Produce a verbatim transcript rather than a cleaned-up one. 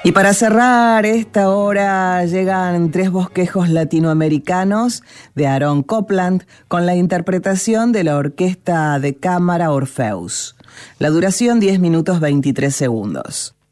Y para cerrar esta hora llegan tres bosquejos latinoamericanos de Aaron Copland con la interpretación de la Orquesta de Cámara Orfeus. La duración diez minutos veintitrés segundos.